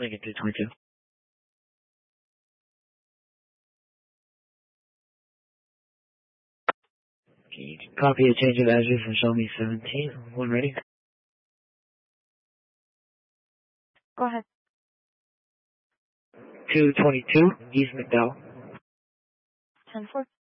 Lincoln 222. Can you copy a change of address and show me 17 when ready? Go ahead. 222 East McDowell. 10-4.